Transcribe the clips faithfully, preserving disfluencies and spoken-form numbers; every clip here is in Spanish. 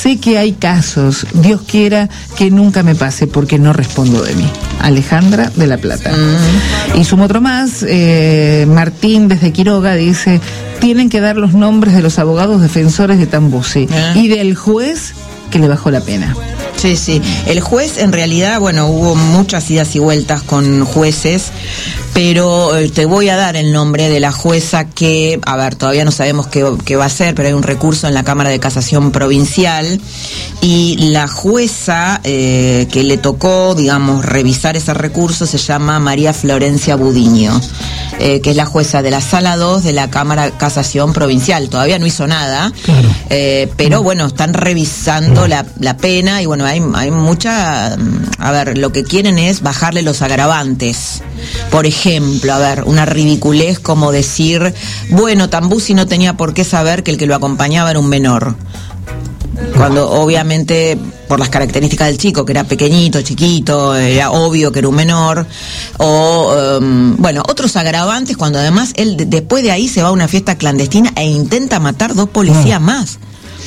sé que hay casos, Dios quiera que nunca me pase porque no respondo de mí. Alejandra de La Plata. Mm. Y sumo otro más, eh, Martín desde Quiroga dice, tienen que dar los nombres de los abogados defensores de Tambusí ¿Eh? y del juez que le bajó la pena. Sí, sí. El juez, en realidad, bueno, hubo muchas idas y vueltas con jueces, pero eh, te voy a dar el nombre de la jueza que, a ver, todavía no sabemos qué, qué va a hacer, pero hay un recurso en la Cámara de Casación Provincial, y la jueza eh, que le tocó, digamos, revisar ese recurso se llama María Florencia Budiño, eh, que es la jueza de la Sala dos de la Cámara de Casación Provincial. Todavía no hizo nada, claro. eh, pero bueno, están revisando la, la pena, y bueno, hay, hay mucha, a ver, lo que quieren es bajarle los agravantes. Por ejemplo, a ver, una ridiculez como decir, bueno, Tambusí no tenía por qué saber que el que lo acompañaba era un menor. Cuando obviamente por las características del chico, que era pequeñito, chiquito, era obvio que era un menor, o um, bueno, otros agravantes cuando además él de, después de ahí se va a una fiesta clandestina e intenta matar dos policías más.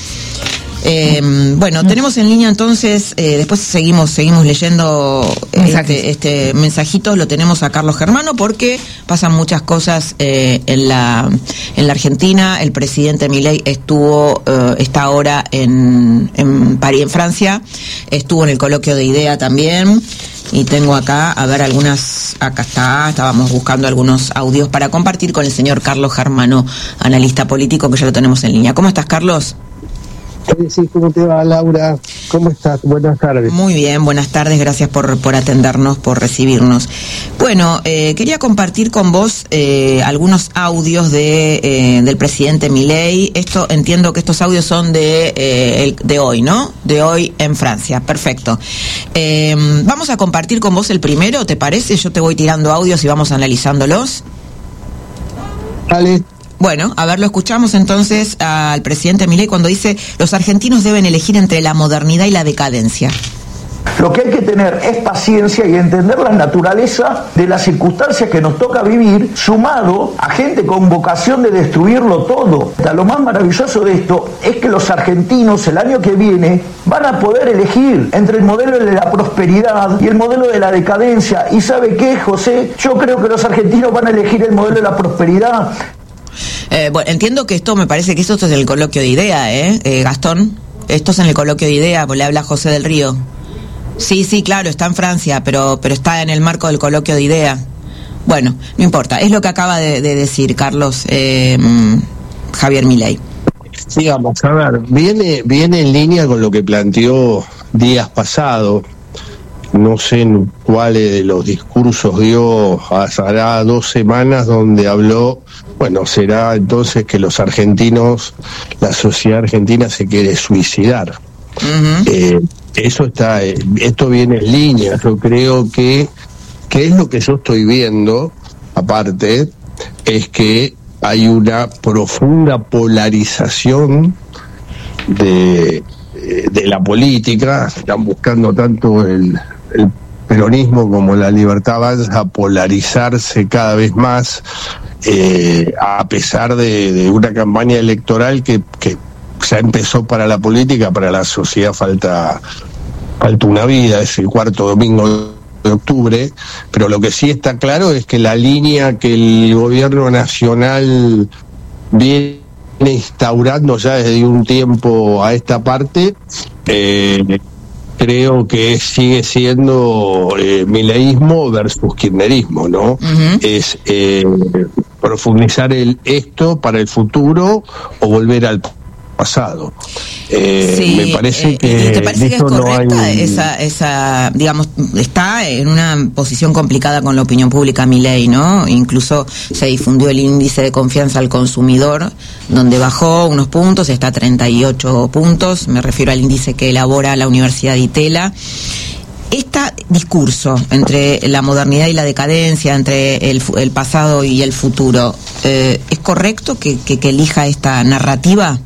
Eh, bueno, tenemos en línea entonces, eh, después seguimos seguimos leyendo este, este mensajitos, lo tenemos a Carlos Germano porque pasan muchas cosas eh, en la en la Argentina. El presidente Milei estuvo, eh, está ahora en, en París, en Francia, estuvo en el coloquio de IDEA también, y tengo acá, a ver, algunas, acá está, estábamos buscando algunos audios para compartir con el señor Carlos Germano, analista político, que ya lo tenemos en línea. ¿Cómo estás, Carlos? Sí, ¿cómo te va, Laura? ¿Cómo estás? Buenas tardes. Muy bien, buenas tardes, gracias por, por atendernos, por recibirnos. Bueno, eh, quería compartir con vos eh, algunos audios de eh, del presidente Milei. Esto, entiendo que estos audios son de, eh, el, de hoy, ¿no? De hoy en Francia, perfecto. Eh, vamos a compartir con vos el primero, ¿te parece? Yo te voy tirando audios y vamos analizándolos. Dale. Bueno, a ver, lo escuchamos entonces al presidente Milei cuando dice: los argentinos deben elegir entre la modernidad y la decadencia. Lo que hay que tener es paciencia y entender la naturaleza de las circunstancias que nos toca vivir, sumado a gente con vocación de destruirlo todo. Lo más maravilloso de esto es que los argentinos el año que viene van a poder elegir entre el modelo de la prosperidad y el modelo de la decadencia. ¿Y sabe qué, José? Yo creo que los argentinos van a elegir el modelo de la prosperidad. Eh, bueno, entiendo que esto, me parece que esto es el coloquio de IDEA, ¿eh? eh Gastón, esto es en el coloquio de IDEA, pues le habla José del Río. Sí, sí, claro, está en Francia, pero pero está en el marco del coloquio de IDEA. Bueno, no importa, es lo que acaba de, de decir Carlos eh, Javier Milei. Digamos, a ver, viene, viene en línea con lo que planteó días pasados. No sé en cuáles de los discursos dio, hará dos semanas, donde habló, bueno, será entonces que los argentinos, la sociedad argentina se quiere suicidar. Uh-huh. Eh, eso está, eh, esto viene en línea. Yo creo que, que es lo que yo estoy viendo, aparte, es que hay una profunda polarización de, de la política. Están buscando tanto el el peronismo como la Libertad Avanza a polarizarse cada vez más, eh, a pesar de, de una campaña electoral que, que ya empezó para la política, para la sociedad falta, falta una vida, es el cuarto domingo de octubre, pero lo que sí está claro es que la línea que el gobierno nacional viene instaurando ya desde un tiempo a esta parte, eh, creo que sigue siendo eh, mileísmo versus kirchnerismo, ¿no? Uh-huh. Es eh, profundizar el esto para el futuro o volver al pasado. Eh, sí, me parece eh, que ¿te parece que es correcta no hay... esa, esa, digamos, está en una posición complicada con la opinión pública Milei, ¿no? Incluso se difundió el índice de confianza al consumidor, donde bajó unos puntos, está a treinta y ocho puntos, me refiero al índice que elabora la Universidad de Itela. Este discurso entre la modernidad y la decadencia, entre el, el pasado y el futuro, eh, ¿es correcto que, que, que elija esta narrativa?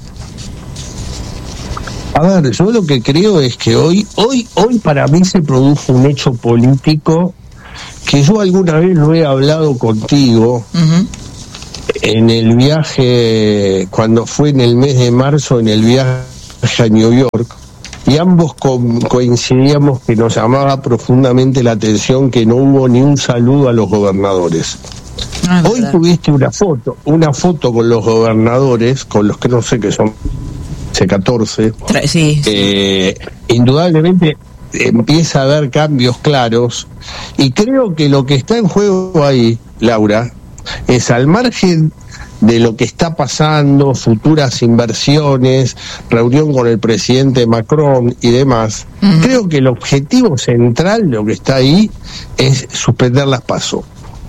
A ver, yo lo que creo es que hoy, hoy, hoy para mí se produjo un hecho político que yo alguna vez lo he hablado contigo. Uh-huh. En el viaje, cuando fue en el mes de marzo, en el viaje a New York, y ambos co- coincidíamos que nos llamaba profundamente la atención que no hubo ni un saludo a los gobernadores. Ah, Hoy verdad. tuviste una foto, una foto con los gobernadores, con los que no sé que son C catorce. Tra- sí, Eh, indudablemente empieza a haber cambios claros, y creo que lo que está en juego ahí, Laura, es al margen de lo que está pasando, futuras inversiones, reunión con el presidente Macron y demás. Uh-huh. Creo que el objetivo central, lo que está ahí, es suspender las PASO.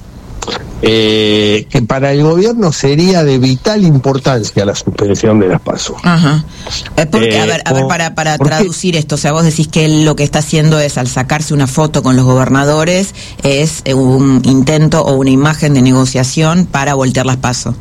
Eh, que para el gobierno sería de vital importancia la suspensión de las PASO. Ajá. Eh, porque, Eh, a ver, a ver, por- para, para ¿por qué? traducir esto, o sea, vos decís que él lo que está haciendo es, al sacarse una foto con los gobernadores, es eh, un intento o una imagen de negociación para voltear las PASO.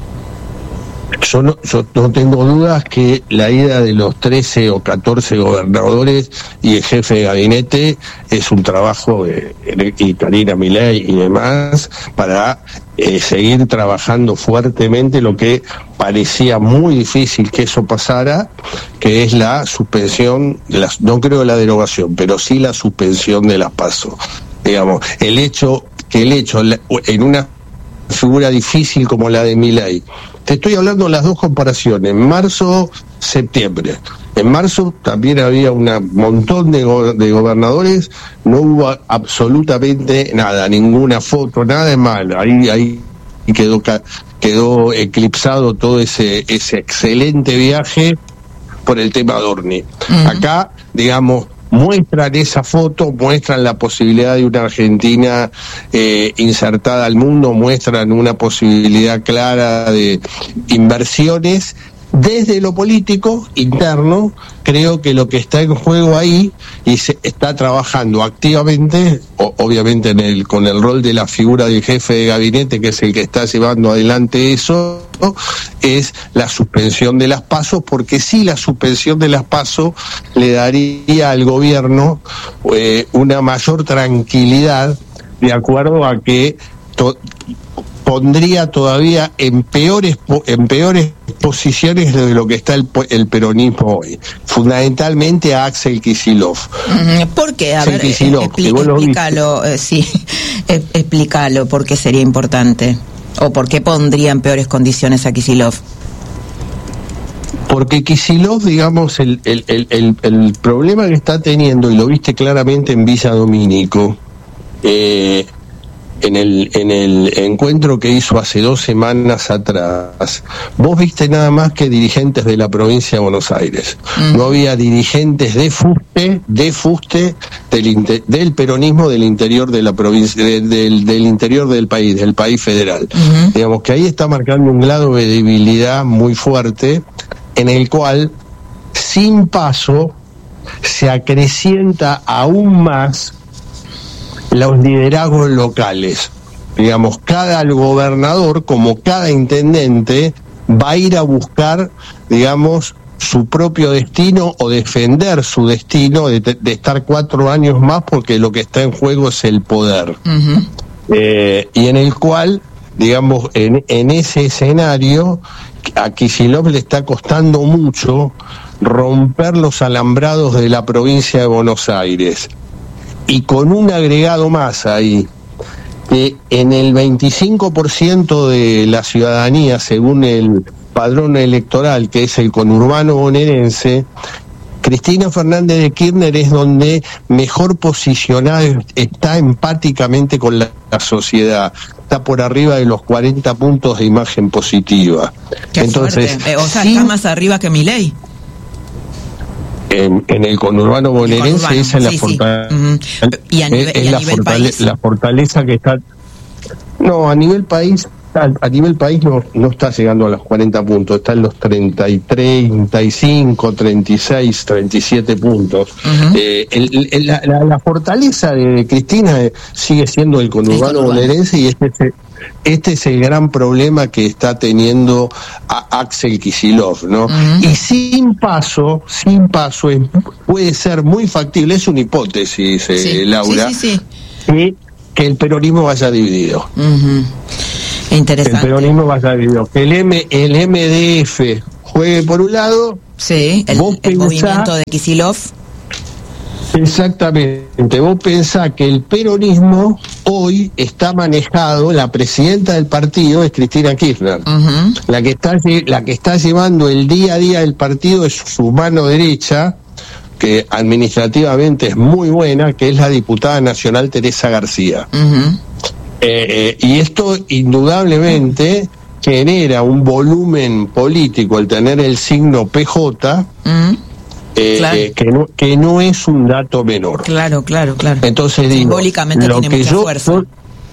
Yo no, yo no tengo dudas que la ida de los trece o catorce gobernadores y el jefe de gabinete es un trabajo de, y Karina Milei y demás para eh, seguir trabajando fuertemente lo que parecía muy difícil que eso pasara, que es la suspensión, de las, no creo la derogación, pero sí la suspensión de las PASO. Digamos, el hecho que el hecho en una figura difícil como la de Milei. Te estoy hablando de las dos comparaciones, marzo, septiembre. En marzo también había un montón de, go- de gobernadores, no hubo absolutamente nada, ninguna foto, nada de mal. Ahí, ahí quedó, ca- quedó eclipsado todo ese, ese excelente viaje por el tema Dorni. Uh-huh. Acá, digamos, muestran esa foto, muestran la posibilidad de una Argentina eh, insertada al mundo, muestran una posibilidad clara de inversiones. Desde lo político interno, creo que lo que está en juego ahí, y se está trabajando activamente, o, obviamente en el, con el rol de la figura del jefe de gabinete, que es el que está llevando adelante eso, es la suspensión de las PASO, porque sí, la suspensión de las PASO le daría al gobierno eh, una mayor tranquilidad, de acuerdo a que to- pondría todavía en peores en peores posiciones de lo que está el, el peronismo hoy, fundamentalmente a Axel Kicillof. ¿Por qué? A Axel ver, Kicillof, expli- explícalo, eh, sí, explícalo, ¿por qué sería importante? ¿O por qué pondría en peores condiciones a Kicillof? Porque Kicillof, digamos, el, el, el, el, el problema que está teniendo, y lo viste claramente en Villa Domínico, eh, en el en el encuentro que hizo hace dos semanas atrás, vos viste nada más que dirigentes de la provincia de Buenos Aires. Mm. No había dirigentes de fuste, de fuste del, inter, del peronismo del interior de la provincia, de, del, del interior del país, del país federal. Uh-huh. Digamos que ahí está marcando un grado de debilidad muy fuerte, en el cual, sin PASO, se acrecienta aún más los liderazgos locales. Digamos, cada gobernador, como cada intendente, va a ir a buscar, digamos, su propio destino o defender su destino de, de estar cuatro años más, porque lo que está en juego es el poder. Uh-huh. Eh, y en el cual, digamos, en, en ese escenario, a Kicillof le está costando mucho romper los alambrados de la provincia de Buenos Aires. Y con un agregado más ahí, que en el veinticinco por ciento de la ciudadanía, según el padrón electoral, que es el conurbano bonaerense, Cristina Fernández de Kirchner es donde mejor posicionada está empáticamente con la, la sociedad. Está por arriba de los cuarenta puntos de imagen positiva. Qué Entonces, eh, o sea, sin... está más arriba que Milei. En, en el conurbano bonaerense, conurbano, esa es, sí, la, fortale- sí. uh-huh. y a nivel, es y a la, nivel fortale- país. la fortaleza que está. No, a nivel país, a, a nivel país no, no está llegando a los cuarenta puntos, está en los treinta y tres, treinta y cinco, treinta y seis, treinta y siete puntos. Uh-huh. Eh, el, el, la, la, la fortaleza de Cristina sigue siendo el conurbano, el conurbano. bonaerense, y este es, este es el gran problema que está teniendo a Axel Kicillof, ¿no? Uh-huh. Y sin PASO, sin PASO es, puede ser muy factible, es una hipótesis, eh, sí, Laura, sí, sí, sí. Que, que el peronismo vaya dividido. Uh-huh. Interesante. Que el peronismo vaya dividido. Que el, M, el M D F juegue por un lado Sí, el, Vos el pensá- movimiento de Kicillof. Exactamente, vos pensás que el peronismo hoy está manejado, la presidenta del partido es Cristina Kirchner, Uh-huh. la que está lle- la que está llevando el día a día del partido es su mano derecha, que administrativamente es muy buena, que es la diputada nacional Teresa García. Uh-huh. Eh, eh, y esto indudablemente genera un volumen político, el tener el signo P J, Uh-huh. eh, Claro. eh, que, no, que no es un dato menor. Claro, claro, claro. Entonces digo, simbólicamente lo tiene que mucha yo fuerza. yo-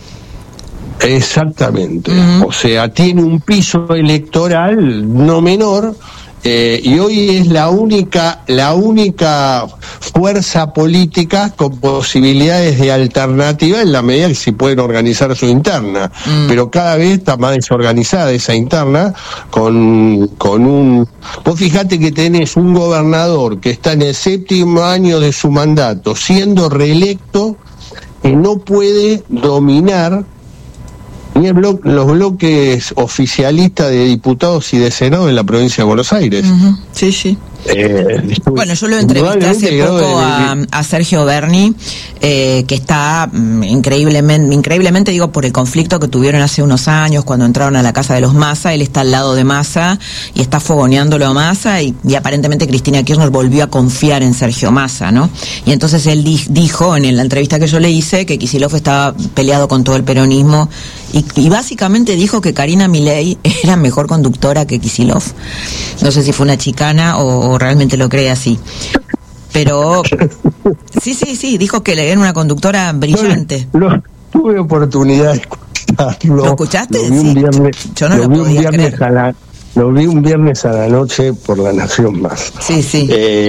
exactamente, Ujú. o sea, tiene un piso electoral no menor, eh, y hoy es la única la única fuerza política con posibilidades de alternativa en la medida que se pueden organizar su interna, Mm. pero cada vez está más desorganizada esa interna con con un vos fijate que tenés un gobernador que está en el séptimo año de su mandato siendo reelecto, que no puede dominar ni el blo- los bloques oficialistas de diputados y de senado en la provincia de Buenos Aires. Uh-huh. Sí, sí. Eh, Bueno, yo lo entrevisté hace indudablemente el grado poco de- a, de- a Sergio Berni, eh, que está mm, increíblemente, increíblemente digo, por el conflicto que tuvieron hace unos años cuando entraron a la casa de los Massa. Él está al lado de Massa y está fogoneándolo a Massa, y, y aparentemente Cristina Kirchner volvió a confiar en Sergio Massa, ¿no? Y entonces él di- dijo en la entrevista que yo le hice que Kicillof estaba peleado con todo el peronismo, y, y básicamente dijo que Karina Milei era mejor conductora que Kicillof. No sé si fue una chicana o, o realmente lo cree así. Pero sí, sí, sí, dijo que era una conductora brillante. No, no, tuve oportunidad de escucharlo. ¿Lo escuchaste? Lo vi un Sí. viernes, Yo no lo vi un podía viernes creer. a la, lo vi un viernes a la noche por La Nación Más. Sí, sí.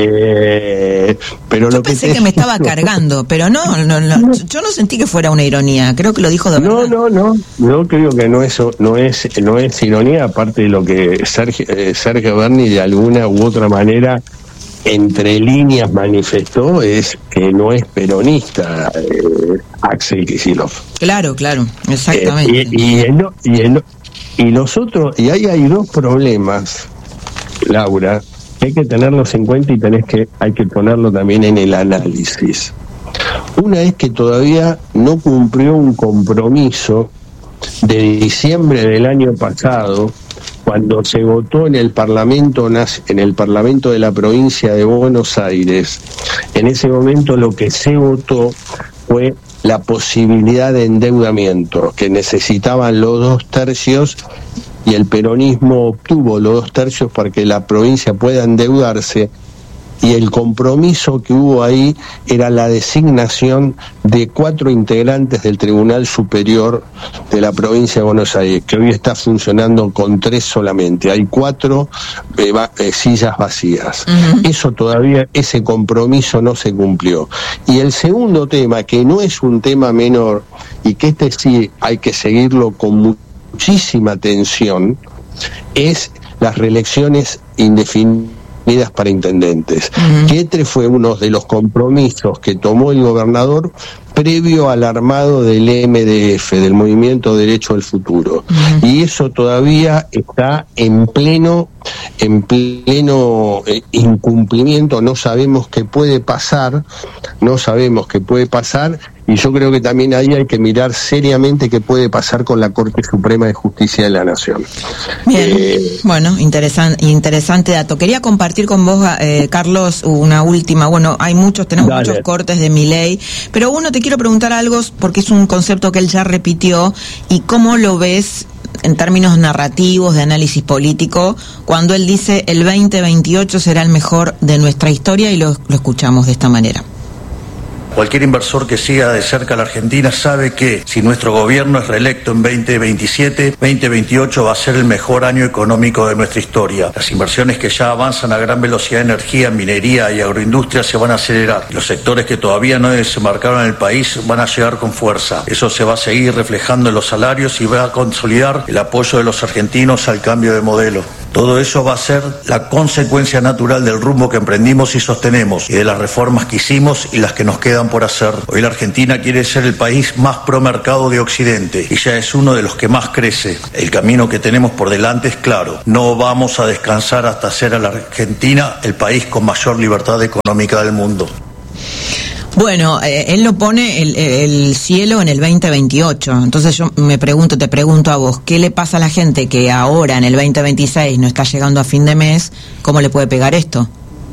Eh, pero Yo lo pensé que, que, te me estaba digo- cargando, pero no, no, no, yo no sentí que fuera una ironía, creo que lo dijo de No, verdad. no, no, yo creo que no es no es no es ironía, aparte de lo que Sergio, eh, Sergio Berni de alguna u otra manera entre líneas manifestó, es que no es peronista eh, Axel Kicillof. Claro, claro, exactamente. Eh, y, y, el- y, el- y nosotros, y ahí hay dos problemas, Laura, que hay que tenerlos en cuenta y tenés que, hay que ponerlo también en el análisis. Una es que todavía no cumplió un compromiso de diciembre del año pasado, cuando se votó en el Parlamento nac- en el Parlamento de la provincia de Buenos Aires. En ese momento lo que se votó fue la posibilidad de endeudamiento, que necesitaban los dos tercios, y el peronismo obtuvo los dos tercios para que la provincia pueda endeudarse, y el compromiso que hubo ahí era la designación de cuatro integrantes del Tribunal Superior de la provincia de Buenos Aires, que hoy está funcionando con tres solamente. Hay cuatro eh, va- eh, sillas vacías. Ujú. Eso todavía, ese compromiso no se cumplió. Y el segundo tema, que no es un tema menor, y que este sí hay que seguirlo con muchísima atención, es las reelecciones indefinidas para intendentes. Ujú. Que este fue uno de los compromisos que tomó el gobernador previo al armado del M D F, del Movimiento Derecho al Futuro. Ujú. Y eso todavía está en pleno, en pleno eh, incumplimiento. No sabemos qué puede pasar, no sabemos qué puede pasar, y yo creo que también ahí hay que mirar seriamente qué puede pasar con la Corte Suprema de Justicia de la Nación. Bien, Eh, bueno, interesante, interesante dato. Quería compartir con vos, eh, Carlos, una última. Bueno, hay muchos, tenemos Dale. muchos cortes de Milei, pero uno te quiero preguntar algo porque es un concepto que él ya repitió, y cómo lo ves en términos narrativos, de análisis político, cuando él dice el veinte veintiocho será el mejor de nuestra historia, y lo, lo escuchamos de esta manera. Cualquier inversor que siga de cerca a la Argentina sabe que si nuestro gobierno es reelecto en veinte veintisiete, veinte veintiocho va a ser el mejor año económico de nuestra historia. Las inversiones que ya avanzan a gran velocidad en energía, minería y agroindustria se van a acelerar. Los sectores que todavía no desembarcaron en el país van a llegar con fuerza. Eso se va a seguir reflejando en los salarios y va a consolidar el apoyo de los argentinos al cambio de modelo. Todo eso va a ser la consecuencia natural del rumbo que emprendimos y sostenemos, y de las reformas que hicimos y las que nos quedan por hacer. Hoy la Argentina quiere ser el país más promercado de Occidente y ya es uno de los que más crece. El camino que tenemos por delante es claro. No vamos a descansar hasta hacer a la Argentina el país con mayor libertad económica del mundo. Bueno, eh, él lo pone el, el cielo en el veinte veintiocho. Entonces yo me pregunto, te pregunto a vos, ¿qué le pasa a la gente que ahora en el veinte veintiséis no está llegando a fin de mes? ¿Cómo le puede pegar esto?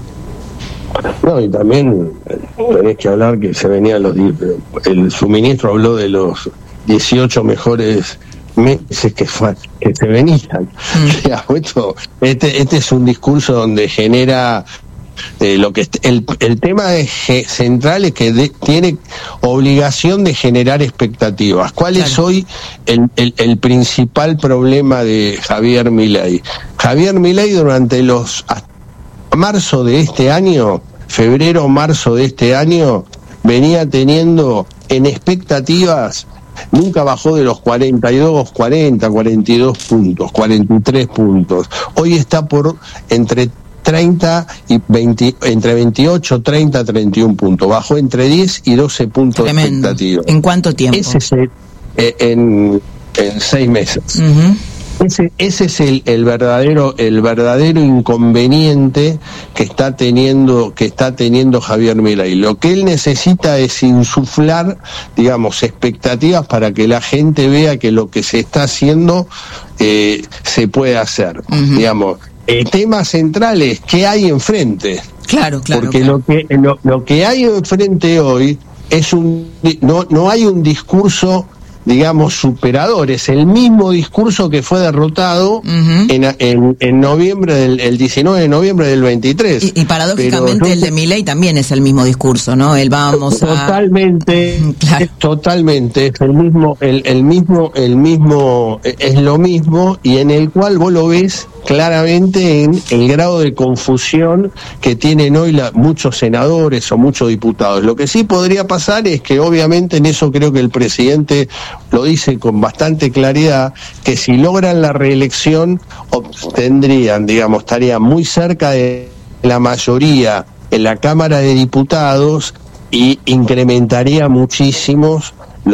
No, y también tenés que hablar que se venían los... El suministro habló de los dieciocho mejores meses que, fue, que se venían. Mm. Esto, este, este es un discurso donde genera... Eh, lo que el, el tema es, central es que de, tiene obligación de generar expectativas. ¿Cuál claro. es hoy el, el, el principal problema de Javier Milei? Javier Milei durante los hasta marzo de este año, febrero marzo de este año, venía teniendo en expectativas, nunca bajó de los cuarenta y dos, cuarenta, cuarenta y dos puntos, cuarenta y tres puntos. Hoy está por entre treinta y veinte, entre veintiocho, treinta, treinta y uno puntos. Bajó entre diez y doce puntos de expectativa. ¿En cuánto tiempo? Ese es el, eh, en, en seis meses. Uh-huh. Ese, ese es el, el verdadero, el verdadero inconveniente que está teniendo, que está teniendo Javier Milei. Lo que él necesita es insuflar, digamos, expectativas para que la gente vea que lo que se está haciendo eh, se puede hacer. Uh-huh. Digamos, el tema central es qué hay enfrente. Claro, claro. Porque claro. lo que lo, lo que hay enfrente hoy es un no no hay un discurso, digamos, superador, es el mismo discurso que fue derrotado uh-huh. en, en, en noviembre del el diecinueve de noviembre del veintitrés. Y, y paradójicamente Pero, el de Milei también es el mismo discurso, ¿no? El vamos a totalmente, claro. es, totalmente es el mismo, el, el mismo, el mismo es lo mismo, y en el cual vos lo ves claramente en el grado de confusión que tienen hoy la, muchos senadores o muchos diputados. Lo que sí podría pasar es que obviamente en eso creo que el presidente lo dice con bastante claridad, que si logran la reelección obtendrían, digamos, estarían muy cerca de la mayoría en la Cámara de Diputados y incrementaría muchísimos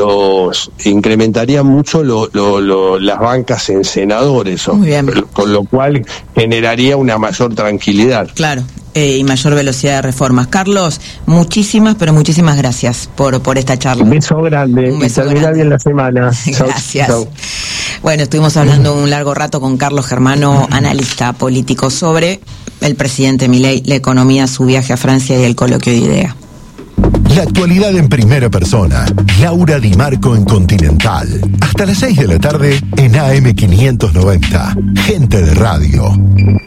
los incrementaría mucho lo, lo, lo, las bancas en senadores, o, con lo cual generaría una mayor tranquilidad. Claro, eh, y mayor velocidad de reformas. Carlos, muchísimas, pero muchísimas gracias por, por esta charla. Un beso grande, un beso y termina bien la semana. Gracias. Chau, chau. Bueno, estuvimos hablando un largo rato con Carlos Germano, analista político, sobre el presidente Milei, la economía, su viaje a Francia y el coloquio de idea. La actualidad en primera persona. Laura Di Marco en Continental. Hasta las seis de la tarde en A M quinientos noventa. Gente de radio.